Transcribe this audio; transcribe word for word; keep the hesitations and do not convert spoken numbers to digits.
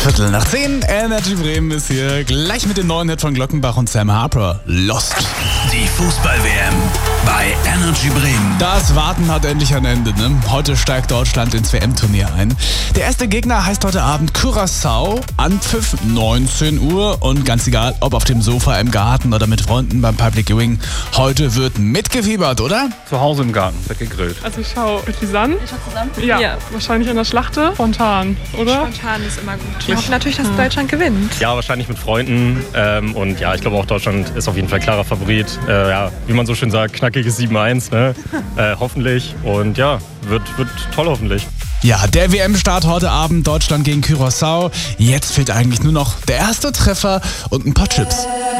Viertel nach zehn, Energy Bremen ist hier, gleich mit dem neuen Hit von Glockenbach und Sam Harper, Lost. Die Fußball-W M bei Energy Bremen. Das Warten hat endlich ein Ende, ne? Heute steigt Deutschland ins W M-Turnier ein. Der erste Gegner heißt heute Abend Curaçao, Anpfiff neunzehn Uhr und ganz egal, ob auf dem Sofa, im Garten oder mit Freunden beim Public Viewing, heute wird mitgefiebert, oder? Zu Hause im Garten wird gegrillt. Also ich schaue mit Lisanne. Ich schaue zusammen? Ja, Ja, wahrscheinlich in der Schlachte. Spontan, oder? spontan ist immer gut. Ich hoffe natürlich, dass Deutschland gewinnt. Ja, wahrscheinlich mit Freunden. Ähm, und ja, ich glaube auch Deutschland ist auf jeden Fall klarer Favorit. Äh, ja, wie man so schön sagt, knackiges sieben eins, ne? äh, hoffentlich. Und ja, wird, wird toll hoffentlich. Ja, der W M-Start heute Abend, Deutschland gegen Curaçao. Jetzt fehlt eigentlich nur noch der erste Treffer und ein paar Chips.